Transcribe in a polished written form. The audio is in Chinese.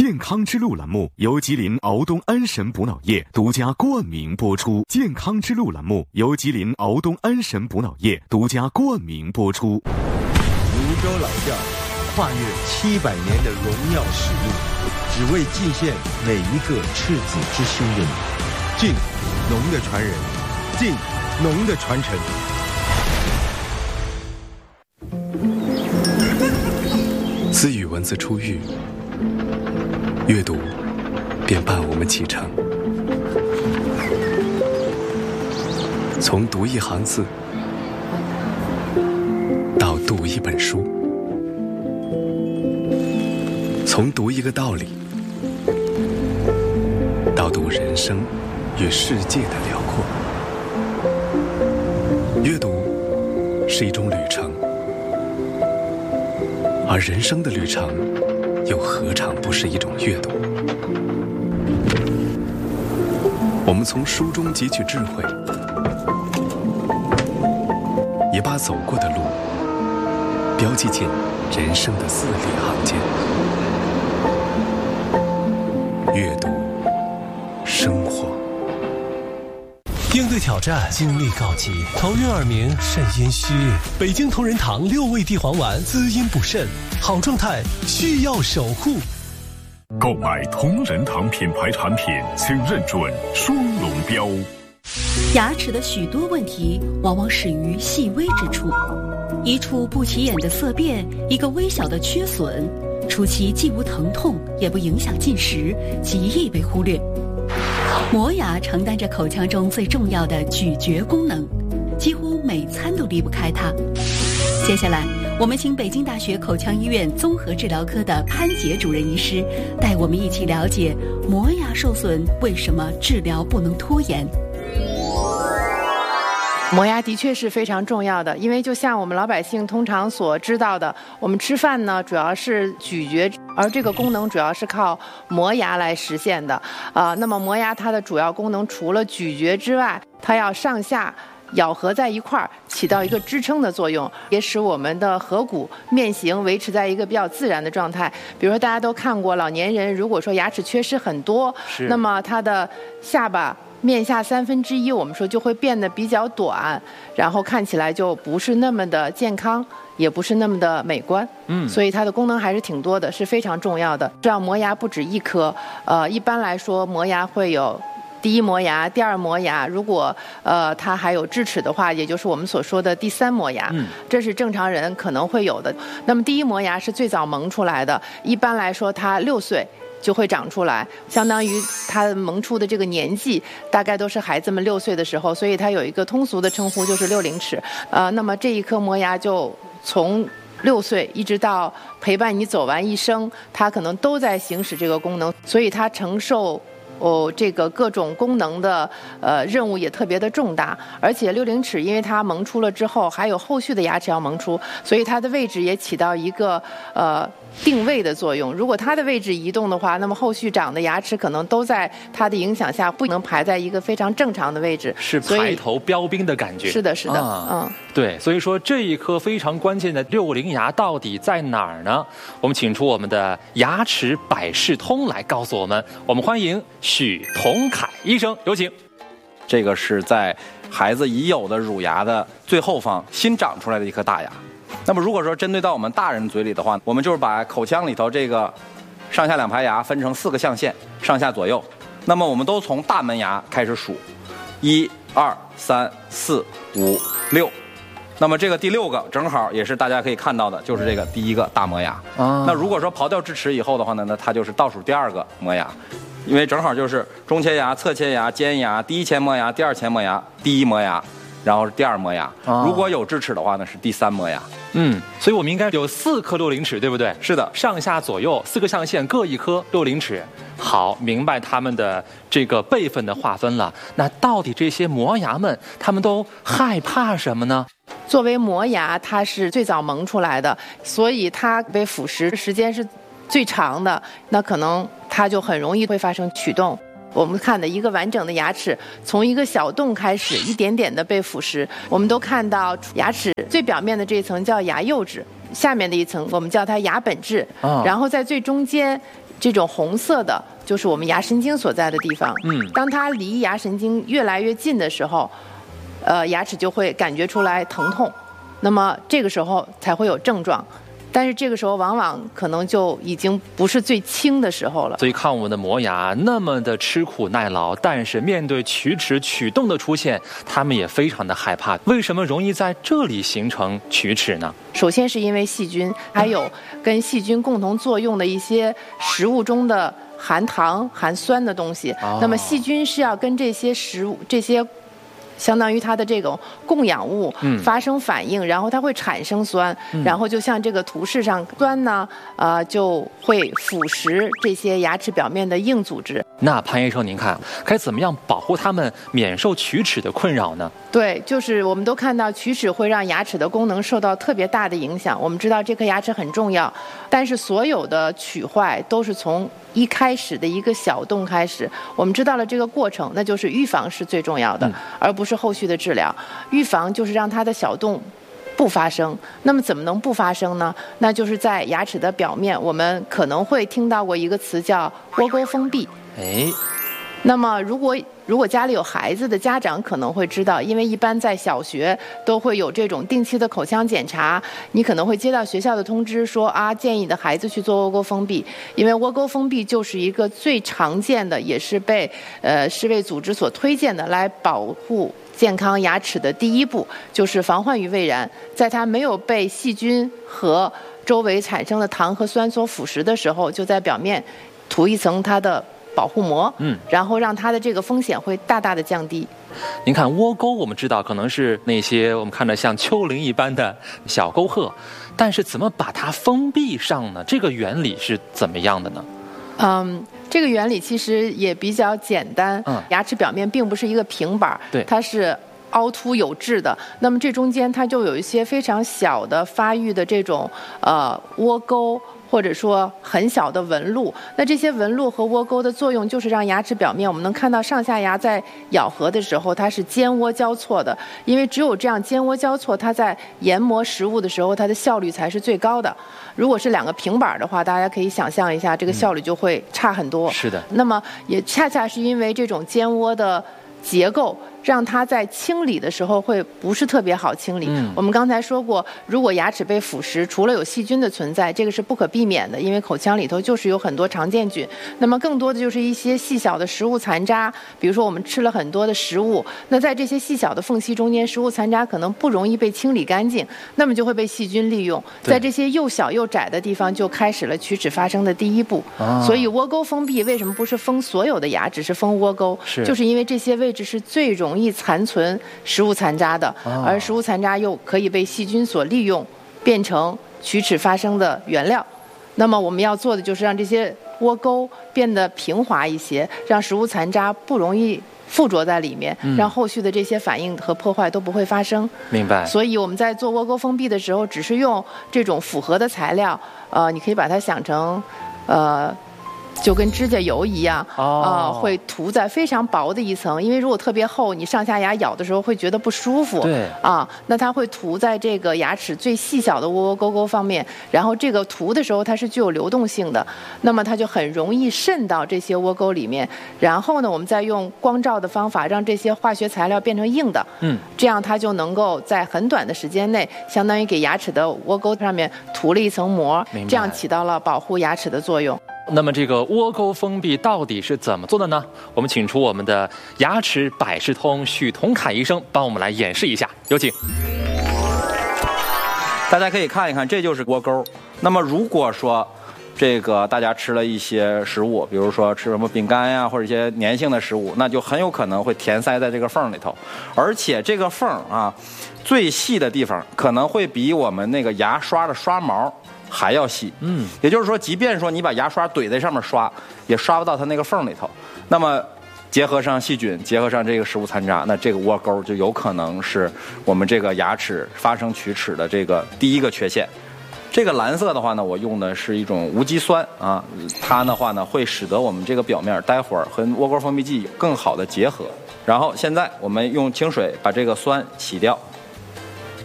健康之路栏目由吉林敖东安神补脑液独家冠名播出。健康之路栏目由吉林敖东安神补脑液独家冠名播出。 泸州老窖跨越700年的荣耀使命，只为尽献每一个赤子之心的你。晋农的传人，晋农的传承。 自与文字初遇，阅读便伴我们启程。从读一行字到读一本书，从读一个道理到读人生与世界的辽阔。阅读是一种旅程，而人生的旅程又何尝不是一种阅读？我们从书中汲取智慧，也把走过的路标记进人生的字里行间。阅读生活， 应对挑战，精力告急，头晕耳鸣，肾阴虚。北京同仁堂6味地黄丸，滋阴补肾，好状态需要守护。 购买同仁堂品牌产品，请认准双龙标。 牙齿的许多问题往往始于细微之处，一处不起眼的色变，一个微小的缺损，初期既无疼痛，也不影响进食，极易被忽略。磨牙承担着口腔中最重要的咀嚼功能，几乎每餐都离不开它。接下来，我们请北京大学口腔医院综合治疗科的潘杰主任医师，带我们一起了解磨牙受损为什么治疗不能拖延。 磨牙的确是非常重要的，因为就像我们老百姓通常所知道的，我们吃饭呢主要是咀嚼，而这个功能主要是靠磨牙来实现的。那么磨牙它的主要功能除了咀嚼之外，它要上下咬合在一块儿，起到一个支撑的作用，也使我们的颌骨面型维持在一个比较自然的状态。比如说大家都看过，老年人如果说牙齿缺失很多，那么他的下巴面下1/3，我们说就会变得比较短，然后看起来就不是那么的健康，也不是那么的美观。所以它的功能还是挺多的，是非常重要的。这样磨牙不止一颗，一般来说磨牙会有第一磨牙、第二磨牙，如果它还有智齿的话，也就是我们所说的第3磨牙，这是正常人可能会有的。那么第一磨牙是最早萌出来的，一般来说它6岁就会长出来，相当于它萌出的这个年纪大概都是孩子们6岁的时候，所以它有一个通俗的称呼就是60齿。那么这一颗磨牙就从6岁一直到陪伴你走完一生，它可能都在行使这个功能，所以它承受这个各种功能的任务也特别的重大。而且60齿因为它萌出了之后还有后续的牙齿要萌出，所以它的位置也起到一个定位的作用。如果它的位置移动的话，那么后续长的牙齿可能都在它的影响下不能排在一个非常正常的位置， 是排头标兵的感觉。 是的是的。 对，所以说这一颗非常关键的60牙到底在哪儿呢？我们请出我们的牙齿百事通来告诉我们。我们欢迎许同凯医生，有请。 这个是在孩子已有的乳牙的最后方新长出来的一颗大牙。那么如果说针对到我们大人嘴里的话，我们就是把口腔里头这个上下2排牙分成4个象限，上下左右。那么我们都从大门牙开始数，1、2、3、4、5、6。那么这个第6个正好也是大家可以看到的，就是这个第1个大磨牙。那如果说刨掉智齿以后的话呢，那它就是倒数第2个磨牙，因为正好就是中切牙、侧切牙、尖牙、第1前磨牙、第2前磨牙、第1磨牙，然后是第2磨牙。如果有智齿的话呢，是第3磨牙。 所以我们应该有4颗60齿，对不对？ 是的， 上下左右4个象限各1颗60齿。好，明白他们的这个辈分的划分了。那到底这些磨牙们，他们都害怕什么呢？ 作为磨牙，它是最早萌出来的，所以它被腐蚀时间是最长的，那可能它就很容易会发生龋洞。我们看的一个完整的牙齿，从一个小洞开始，一点点的被腐蚀。我们都看到牙齿最表面的这一层叫牙釉质，下面的一层我们叫它牙本质，然后在最中间这种红色的就是我们牙神经所在的地方。当它离牙神经越来越近的时候，牙齿就会感觉出来疼痛，那么这个时候才会有症状。但是这个时候往往可能就已经不是最轻的时候了。 所以看我们的磨牙那么的吃苦耐劳，但是面对龋齿龋洞的出现，他们也非常的害怕。为什么容易在这里形成龋齿呢？ 首先是因为细菌，还有跟细菌共同作用的一些食物中的含糖含酸的东西。那么细菌是要跟这些食物这些相当于它的这种供氧物发生反应，然后它会产生酸，然后就像这个图示上，酸呢，就会腐蚀这些牙齿表面的硬组织。 那潘医生，您看该怎么样保护它们免受龋齿的困扰呢？ 对，就是我们都看到龋齿会让牙齿的功能受到特别大的影响。我们知道这颗牙齿很重要，但是所有的龋坏都是从一开始的一个小洞开始。我们知道了这个过程，那就是预防是最重要的，而不是后续的治疗。预防就是让它的小洞不发生。那么怎么能不发生呢？那就是在牙齿的表面，我们可能会听到过一个词叫窝沟封闭。那么如果家里有孩子的家长可能会知道，因为一般在小学都会有这种定期的口腔检查，你可能会接到学校的通知说建议你的孩子去做窝沟封闭。因为窝沟封闭就是一个最常见的，也是被世卫组织所推荐的来保护健康牙齿的第一步，就是防患于未然。在它没有被细菌和周围产生的糖和酸所腐蚀的时候，就在表面涂一层它的保护膜，然后让它的这个风险会大大的降低。 您看窝沟，我们知道可能是那些我们看着像丘陵一般的小沟壑，但是怎么把它封闭上呢？这个原理是怎么样的呢？ 这个原理其实也比较简单。牙齿表面并不是一个平板， 对， 它是凹凸有致的。那么这中间它就有一些非常小的发育的这种窝沟，或者说很小的纹路。那这些纹路和窝沟的作用就是让牙齿表面，我们能看到上下牙在咬合的时候它是尖窝交错的，因为只有这样尖窝交错，它在研磨食物的时候它的效率才是最高的。如果是两个平板的话，大家可以想象一下，这个效率就会差很多。 是的。 那么也恰恰是因为这种尖窝的结构，让它在清理的时候会不是特别好清理。我们刚才说过，如果牙齿被腐蚀，除了有细菌的存在，这个是不可避免的，因为口腔里头就是有很多常见菌。那么更多的就是一些细小的食物残渣，比如说我们吃了很多的食物，那在这些细小的缝隙中间，食物残渣可能不容易被清理干净，那么就会被细菌利用，在这些又小又窄的地方就开始了龋齿发生的第一步。所以窝沟封闭为什么不是封所有的牙，只是封窝沟，就是因为这些位置是最容易残存食物残渣的，而食物残渣又可以被细菌所利用，变成龋齿发生的原料。那么我们要做的就是让这些窝沟变得平滑一些，让食物残渣不容易附着在里面，让后续的这些反应和破坏都不会发生。 明白。 所以我们在做窝沟封闭的时候，只是用这种复合的材料，你可以把它想成就跟指甲油一样，会涂在非常薄的一层，因为如果特别厚，你上下牙咬的时候会觉得不舒服。 对， 那它会涂在这个牙齿最细小的窝窝沟沟方面，然后这个涂的时候它是具有流动性的，那么它就很容易渗到这些窝沟里面。然后呢，我们再用光照的方法让这些化学材料变成硬的，这样它就能够在很短的时间内，相当于给牙齿的窝沟上面涂了一层膜，这样起到了保护牙齿的作用。 那么这个窝沟封闭到底是怎么做的呢？我们请出我们的牙齿百事通许同凯医生帮我们来演示一下，有请。 大家可以看一看，这就是窝沟。那么如果说这个大家吃了一些食物，比如说吃什么饼干呀，或者一些粘性的食物，那就很有可能会填塞在这个缝里头，而且这个缝最细的地方可能会比我们那个牙刷的刷毛还要细。也就是说，即便说你把牙刷怼在上面刷，也刷不到它那个缝里头。那么结合上细菌，结合上这个食物残渣，那这个窝沟就有可能是我们这个牙齿发生龋齿的这个第一个缺陷。这个蓝色的话呢，我用的是一种无机酸它的话呢会使得我们这个表面待会儿和窝沟封闭剂更好的结合。然后现在我们用清水把这个酸洗掉。